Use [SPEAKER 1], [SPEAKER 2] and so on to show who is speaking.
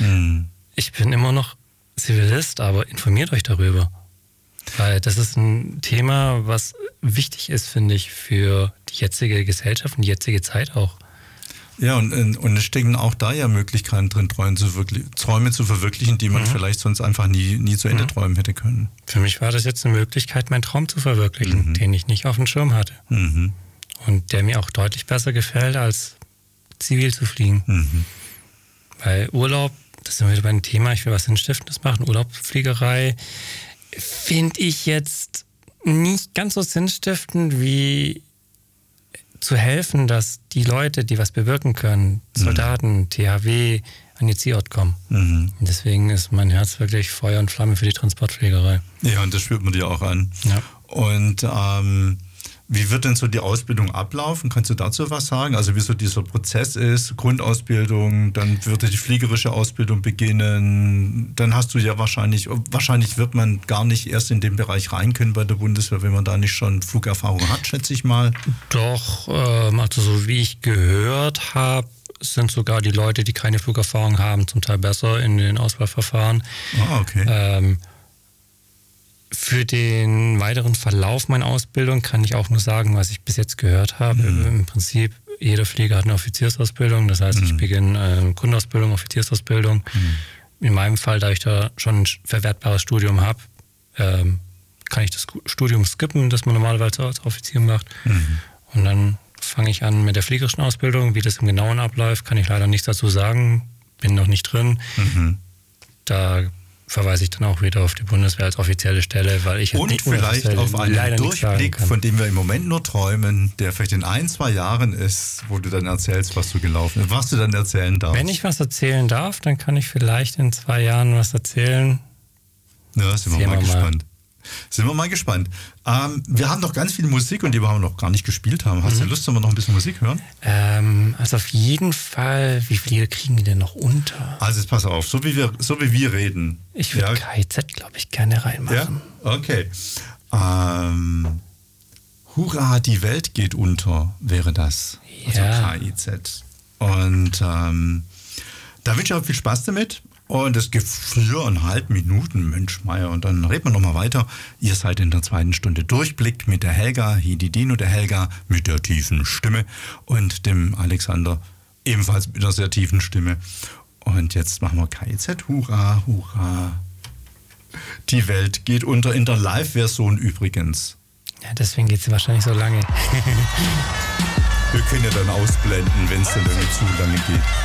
[SPEAKER 1] Ich bin immer noch Zivilist, aber informiert euch darüber. Weil das ist ein Thema, was wichtig ist, finde ich, für die jetzige Gesellschaft und die jetzige Zeit auch.
[SPEAKER 2] Ja, und es stecken auch da ja Möglichkeiten drin, Träume zu verwirklichen, die man vielleicht sonst einfach nie zu Ende träumen hätte können.
[SPEAKER 1] Für mich war das jetzt eine Möglichkeit, meinen Traum zu verwirklichen, den ich nicht auf dem Schirm hatte. Und der mir auch deutlich besser gefällt, als zivil zu fliegen. Weil Urlaub, das sind wir wieder beim Thema, ich will was Sinnstiftendes machen, Urlaubsfliegerei, finde ich jetzt nicht ganz so sinnstiftend wie zu helfen, dass die Leute, die was bewirken können, Soldaten, THW, an ihr Zielort kommen. Und deswegen ist mein Herz wirklich Feuer und Flamme für die Transportfliegerei.
[SPEAKER 2] Ja, und das spürt man dir auch an.
[SPEAKER 1] Ja.
[SPEAKER 2] Und wie wird denn so die Ausbildung ablaufen? Kannst du dazu was sagen? Also wie so dieser Prozess ist, Grundausbildung, dann wird die fliegerische Ausbildung beginnen, dann hast du ja wahrscheinlich wird man gar nicht erst in den Bereich rein können bei der Bundeswehr, wenn man da nicht schon Flugerfahrung hat, schätze ich mal.
[SPEAKER 1] Doch, also so wie ich gehört habe, sind sogar die Leute, die keine Flugerfahrung haben, zum Teil besser in den Auswahlverfahren.
[SPEAKER 2] Ah, okay.
[SPEAKER 1] Für den weiteren Verlauf meiner Ausbildung kann ich auch nur sagen, was ich bis jetzt gehört habe. Im Prinzip, jeder Flieger hat eine Offiziersausbildung. Das heißt, ich beginne Grundausbildung, Offiziersausbildung. In meinem Fall, da ich da schon ein verwertbares Studium habe, kann ich das Studium skippen, das man normalerweise als Offizier macht. Und dann fange ich an mit der fliegerischen Ausbildung. Wie das im Genauen abläuft, kann ich leider nichts dazu sagen. Bin noch nicht drin. Da verweise ich dann auch wieder auf die Bundeswehr als offizielle Stelle, weil ich
[SPEAKER 2] und
[SPEAKER 1] nicht
[SPEAKER 2] vielleicht auf einen Durchblick, von dem wir im Moment nur träumen, der vielleicht in 1-2 Jahren ist, wo du dann erzählst, was du gelaufen ist, was du dann erzählen darfst.
[SPEAKER 1] Wenn ich was erzählen darf, dann kann ich vielleicht in 2 Jahren was erzählen.
[SPEAKER 2] Ja, sind wir mal gespannt. Sind wir mal gespannt. Wir haben noch ganz viel Musik und die wir noch gar nicht gespielt haben. Hast du Lust, dass wir noch ein bisschen Musik hören?
[SPEAKER 1] Also auf jeden Fall. Wie viele kriegen die denn noch unter?
[SPEAKER 2] Also jetzt pass auf, so wie wir reden.
[SPEAKER 1] Ich würde KIZ, glaube ich, gerne reinmachen.
[SPEAKER 2] Ja? Okay. Hurra, die Welt geht unter, wäre das.
[SPEAKER 1] Ja.
[SPEAKER 2] Also KIZ. Und da wünsche ich euch viel Spaß damit. Und es gibt 4,5 Minuten, Mensch Meier. Und dann reden wir nochmal weiter. Ihr seid in der 2. Stunde Durchblick mit der Helga, Hididino, der Helga mit der tiefen Stimme und dem Alexander ebenfalls mit einer sehr tiefen Stimme. Und jetzt machen wir KIZ. Hurra, hurra. Die Welt geht unter, in der Live-Version übrigens.
[SPEAKER 1] Ja, deswegen geht sie wahrscheinlich so lange.
[SPEAKER 2] Wir können ja dann ausblenden, wenn es dann irgendwie zu lange geht.